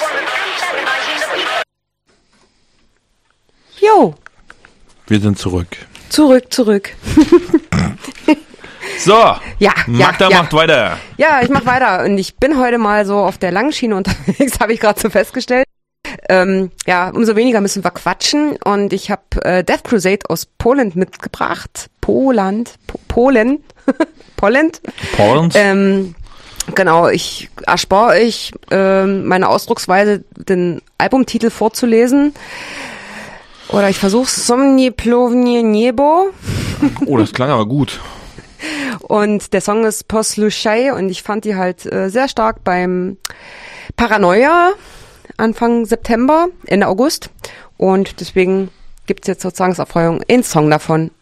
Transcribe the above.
Jo. Wir sind zurück. Zurück. So, Magda macht weiter. Ja, ich mach weiter und ich bin heute mal so auf der langen Schiene unterwegs, habe ich gerade so festgestellt. Umso weniger müssen wir quatschen und ich habe Death Crusade aus Polen mitgebracht. Polen. Genau, ich erspare euch meine Ausdrucksweise, den Albumtitel vorzulesen. Oder ich versuch's. Somni Plovnie Niebo. Oh, das klang aber gut. Und der Song ist Poslushai und ich fand die halt sehr stark beim Paranoia Anfang September, Ende August. Und deswegen gibt's jetzt sozusagen als Erfreuung einen Song davon.